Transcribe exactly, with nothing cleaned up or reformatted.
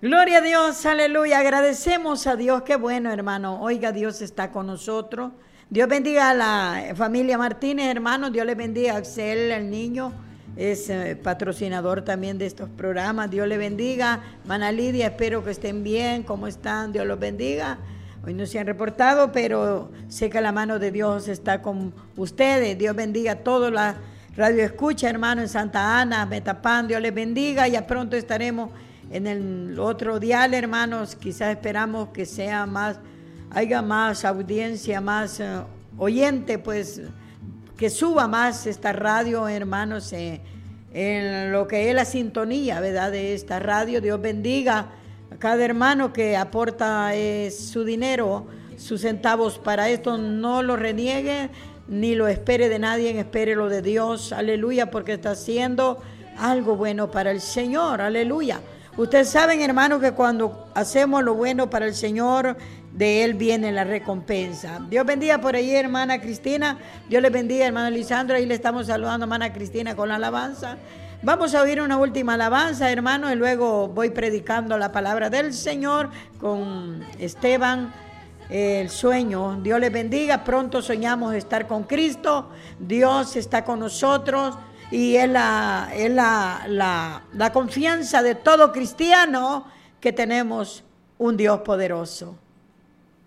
Gloria a Dios, aleluya. Agradecemos a Dios, qué bueno, hermano. Oiga, Dios está con nosotros. Dios bendiga a la familia Martínez, hermano. Dios le bendiga a Axel, el niño. Es eh, patrocinador también de estos programas. Dios le bendiga. Mana Lidia, espero que estén bien. ¿Cómo están? Dios los bendiga. Hoy no se han reportado, pero sé que la mano de Dios está con ustedes. Dios bendiga a todos la radio escucha, hermano, en Santa Ana, Metapán. Dios les bendiga. Ya pronto estaremos en el otro dial, hermanos. Quizás esperamos que sea más, haya más audiencia, más uh, oyente, pues que suba más esta radio, hermanos, eh, en lo que es la sintonía, ¿verdad?, de esta radio. Dios bendiga a cada hermano que aporta eh, su dinero, sus centavos para esto. No lo reniegue ni lo espere de nadie, espere lo de Dios, aleluya, porque está haciendo algo bueno para el Señor, aleluya. Ustedes saben, hermano, que cuando hacemos lo bueno para el Señor, de Él viene la recompensa. Dios bendiga por ahí, hermana Cristina. Dios les bendiga, hermano Lisandro. Ahí le estamos saludando, hermana Cristina, con la alabanza. Vamos a oír una última alabanza, hermano, y luego voy predicando la palabra del Señor con Esteban, el sueño. Dios les bendiga. Pronto soñamos estar con Cristo. Dios está con nosotros. Y es, la, es la, la, la confianza de todo cristiano que tenemos un Dios poderoso.